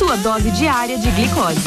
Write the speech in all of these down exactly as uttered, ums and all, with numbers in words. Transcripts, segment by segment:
sua dose diária de glicose.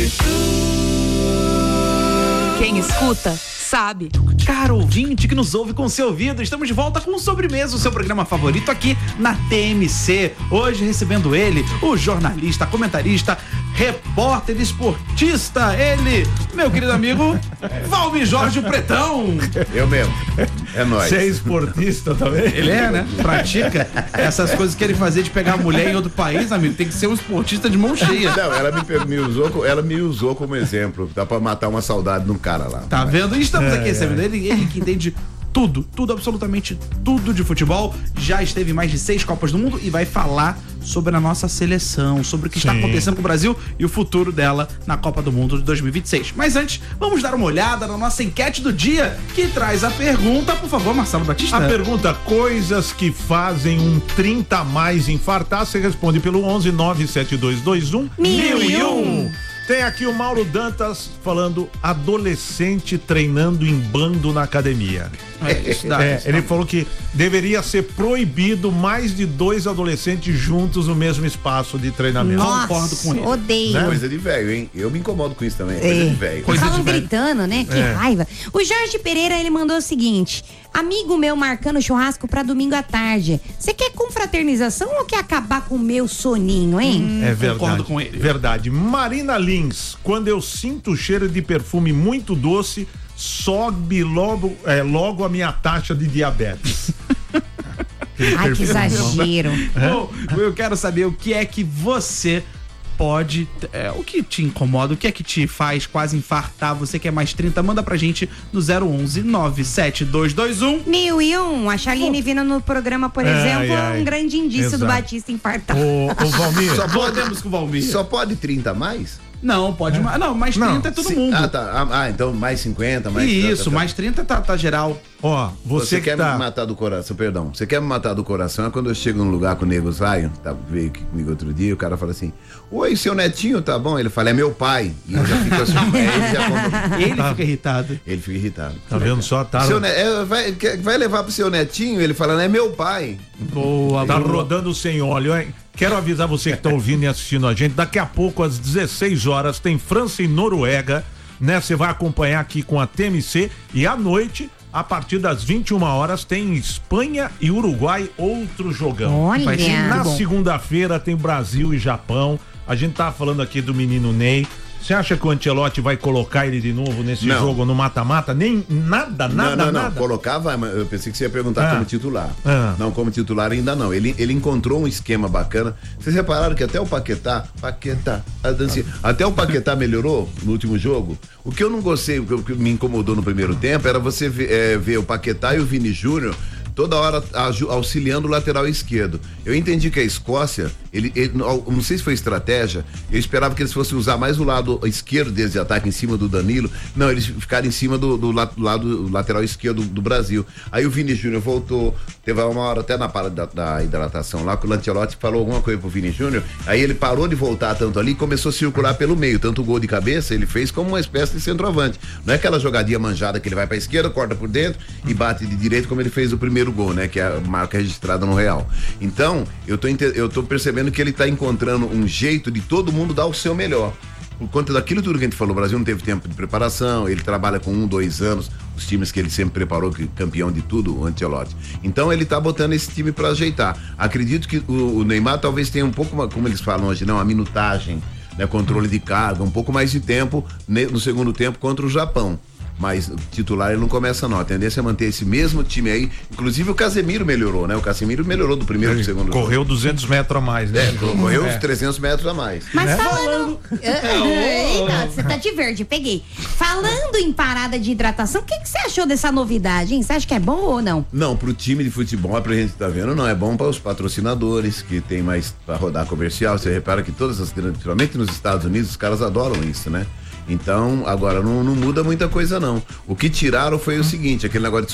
Quem escuta, sabe. Caro ouvinte que nos ouve com seu ouvido, estamos de volta com o Sobremesa, o seu programa favorito aqui na T M C. Hoje recebendo ele, o jornalista, comentarista, repórter, esportista, ele, meu querido amigo, Valmir Jorge o Pretão. Eu mesmo, é nóis. Você é esportista também? Ele é, né? Pratica essas coisas que ele fazia de pegar a mulher em outro país, amigo, tem que ser um esportista de mão cheia. Não, ela me, me usou, ela me usou como exemplo, dá pra matar uma saudade num cara lá. Tá vendo? E estamos É, aqui recebendo é. ele, ele que entende tudo, tudo, absolutamente tudo de futebol, já esteve em mais de seis Copas do Mundo e vai falar sobre a nossa seleção, sobre o que está Sim. acontecendo com o Brasil e o futuro dela na Copa do Mundo de dois mil e vinte e seis. Mas antes, vamos dar uma olhada na nossa enquete do dia, que traz a pergunta, por favor, Marcelo Batista. A pergunta, coisas que fazem um trinta a mais infartar, você responde pelo onze nove sete dois dois um Mil e um. Tem aqui o Mauro Dantas falando adolescente treinando em bando na academia. É, isso dá, É, isso ele dá. falou que deveria ser proibido mais de dois adolescentes juntos no mesmo espaço de treinamento. Nossa. Concordo com ele. Odeio. Né? Coisa de velho, hein? Eu me incomodo com isso também, coisa de velho. Coisa Estavam de velho. gritando, né? Que É. raiva. O Jorge Pereira, ele mandou o seguinte: amigo meu marcando churrasco pra domingo à tarde. Você quer confraternização ou quer acabar com o meu soninho, hein? É verdade. Concordo com ele. Verdade. Marina Lins, quando eu sinto o cheiro de perfume muito doce, sobe logo, é, logo a minha taxa de diabetes. Ai, que exagero. Bom, eu quero saber o que é que você pode, é, o que te incomoda, o que é que te faz quase infartar, você que é mais trinta, manda pra gente no zero onze nove sete dois dois um. Mil e um. A Charline vindo no programa, por Ai, exemplo, ai. é um grande indício do Exato. Batista infartar. Ô, ô Valmir, Só pode, Voltemos com o Valmir. só pode trinta a mais? Não, pode mais. Não, mais Não, trinta é todo Sim. mundo. Ah, tá. Ah, ah, então mais cinquenta, mais Isso, tá, tá, tá. mais trinta tá, tá geral. ó, você, Você que quer tá... me matar do coração, perdão. Você quer me matar do coração é quando eu chego num lugar com o nego Zion, tá, veio aqui comigo outro dia, o cara fala assim: oi, seu netinho, tá bom? Ele fala: é meu pai. E eu já fico assim, é, ele já compra- Ele fica irritado. Ele fica irritado. Tá vendo só? Tá, Seu ne- é, vai, quer- vai levar pro seu netinho? Ele fala: é meu pai. Boa, tá boa. rodando sem óleo, hein? Quero avisar você que tá ouvindo e assistindo a gente, daqui a pouco, às dezesseis horas, tem França e Noruega, né? Você vai acompanhar aqui com a T M C e à noite, a partir das vinte e uma horas, tem Espanha e Uruguai, outro jogão. Olha. Vai ser Na bom. segunda-feira tem Brasil e Japão. A gente tava falando aqui do menino Ney. Você acha que o Ancelotti vai colocar ele de novo nesse Não. jogo no mata-mata? Nem nada, nada, não, não, nada. não. Colocar, vai, mas eu pensei que você ia perguntar Ah. como titular. Ah. Não, como titular ainda não. Ele, ele encontrou um esquema bacana. Vocês repararam que até o Paquetá, Paquetá, a dancinha, até o Paquetá melhorou no último jogo? O que eu não gostei, o que, o que me incomodou no primeiro tempo era você ver, é, ver o Paquetá e o Vini Júnior toda hora aju- auxiliando o lateral esquerdo. Eu entendi que a Escócia, ele, ele- não não sei se foi estratégia, eu esperava que eles fossem usar mais o lado esquerdo deles de ataque em cima do Danilo. Não, eles ficaram em cima do, do, la- do lado lateral esquerdo do, do Brasil. Aí o Vini Júnior voltou, teve uma hora até na parada da, da hidratação lá, que o Lancelotti falou alguma coisa pro Vini Júnior, aí ele parou de voltar tanto ali e começou a circular pelo meio, tanto o gol de cabeça ele fez como uma espécie de centroavante. Não é aquela jogadinha manjada que ele vai pra esquerda, corta por dentro e bate de direito como ele fez o primeiro gol, né? Que é a marca registrada no Real. Então, eu tô, ente- eu tô percebendo que ele tá encontrando um jeito de todo mundo dar o seu melhor. Por conta daquilo tudo que a gente falou, o Brasil não teve tempo de preparação, ele trabalha com um, dois anos, os times que ele sempre preparou, que campeão de tudo, o Ancelotti. Então ele tá botando esse time pra ajeitar. Acredito que o, o Neymar talvez tenha um pouco, uma- como eles falam hoje, não, a minutagem, né, controle de carga, um pouco mais de tempo ne- no segundo tempo contra o Japão. Mas titular ele não começa não, a tendência é manter esse mesmo time aí, inclusive o Casemiro melhorou, né? O Casemiro melhorou do primeiro pro segundo jogo. Correu duzentos metros a mais, né? É, correu É. uns trezentos metros a mais. Mas Né? falando. Eita, você tá de verde, peguei. Falando em parada de hidratação, o que que você achou dessa novidade, hein? Você acha que é bom ou não? Não, pro time de futebol, pra gente tá vendo, não é bom para os patrocinadores, que tem mais pra rodar comercial. Você repara que todas as grandes, principalmente nos Estados Unidos, os caras adoram isso, né? Então, agora não, não muda muita coisa não. O que tiraram foi o seguinte, aquele negócio de